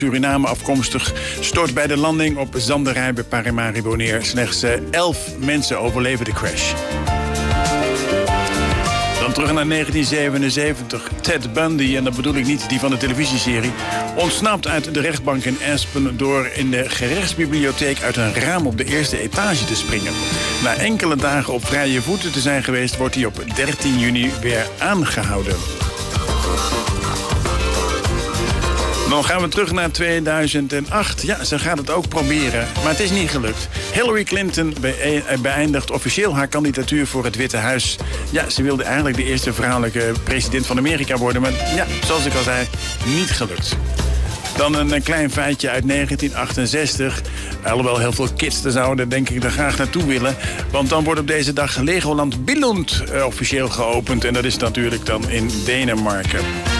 Suriname afkomstig, stort bij de landing op Zanderij bij Paramaribo neer. Slechts 11 mensen overleven de crash. Dan terug naar 1977. Ted Bundy, en dat bedoel ik niet die van de televisieserie, ontsnapt uit de rechtbank in Aspen door in de gerechtsbibliotheek uit een raam op de eerste etage te springen. Na enkele dagen op vrije voeten te zijn geweest, wordt hij op 13 juni weer aangehouden. Dan gaan we terug naar 2008. Ja, ze gaat het ook proberen, maar het is niet gelukt. Hillary Clinton beëindigt officieel haar kandidatuur voor het Witte Huis. Ja, ze wilde eigenlijk de eerste vrouwelijke president van Amerika worden, maar ja, zoals ik al zei, niet gelukt. Dan een klein feitje uit 1968. Alhoewel heel veel kids er zouden denk ik er graag naartoe willen. Want dan wordt op deze dag Legoland Billund officieel geopend. En dat is natuurlijk dan in Denemarken.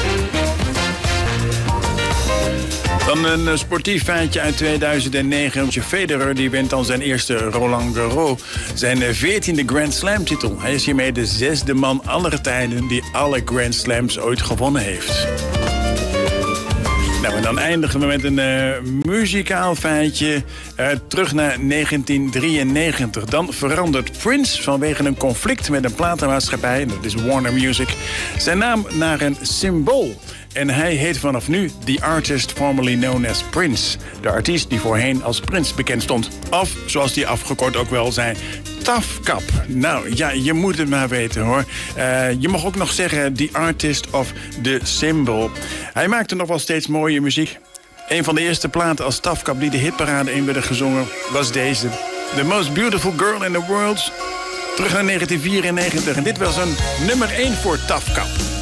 Dan een sportief feitje uit 2009. Federer die wint dan zijn eerste Roland Garros. Zijn 14e Grand Slam titel. Hij is hiermee de 6e man aller tijden die alle Grand Slams ooit gewonnen heeft. Nou, en dan eindigen we met een muzikaal feitje. Terug naar 1993. Dan verandert Prince vanwege een conflict met een platenmaatschappij, dat is Warner Music, zijn naam naar een symbool. En hij heet vanaf nu The Artist Formerly Known as Prince. De artiest die voorheen als Prince bekend stond. Of, zoals die afgekort ook wel zei, TAFKAP. Nou ja, je moet het maar weten hoor. Je mag ook nog zeggen The Artist of the Symbol. Hij maakte nog wel steeds mooie muziek. Een van de eerste platen als TAFKAP die de hitparade in werden gezongen was deze. The Most Beautiful Girl in the World. Terug naar 1994. En dit was een nummer 1 voor TAFKAP.